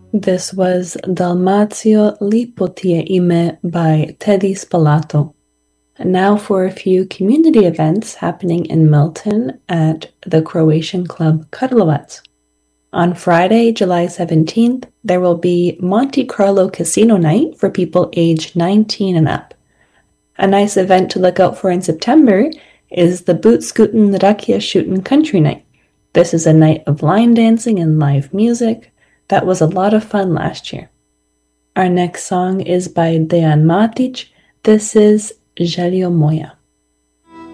This was Dalmatio Lipotie ime by Teddy Spalato. And now for a few community events happening in Milton at the Croatian club Karlovac. On Friday, July 17th, there will be Monte Carlo Casino Night for people aged 19 and up. A nice event to look out for in September is the Boot Scootin' Rakia Shootin' Country Night. This is a night of line dancing and live music. That was a lot of fun last year. Our next song is by Dejan Matic. This is Željo moja.